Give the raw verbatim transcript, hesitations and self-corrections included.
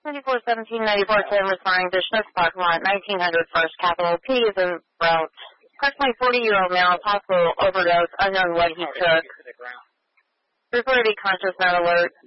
ninety-four seventeen ninety-four ten responding to Schnucks parking lot, nineteen hundred First Capital. P is en route. Approximately forty-year-old male, possible overdose, unknown what he took. Prefer to be conscious, not alert.